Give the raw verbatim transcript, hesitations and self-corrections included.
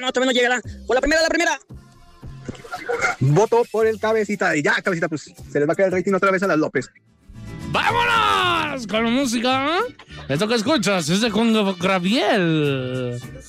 No, todavía no llegará. Por la primera, la primera. Voto por el Cabecita. Y ya, Cabecita, pues se les va a caer el rating otra vez a las López. ¡Vámonos! Con la música. Esto que escuchas es de Juan Gabriel.